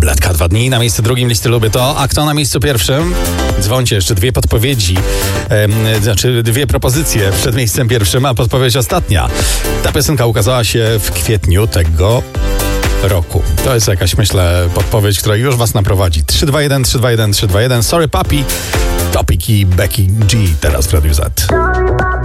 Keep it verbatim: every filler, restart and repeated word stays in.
Bladka dwa dni, na miejscu drugim listy lubię to. A kto na miejscu pierwszym? Dzwońcie, jeszcze dwie podpowiedzi, e, znaczy dwie propozycje przed miejscem pierwszym, a podpowiedź ostatnia. Ta piosenka ukazała się w kwietniu tego roku. To jest jakaś, myślę, podpowiedź, która już was naprowadzi. trzy dwa jeden, trzy dwa jeden, trzy dwa jeden. Sorry Papi, Topic i Becky G teraz w Radiu Z.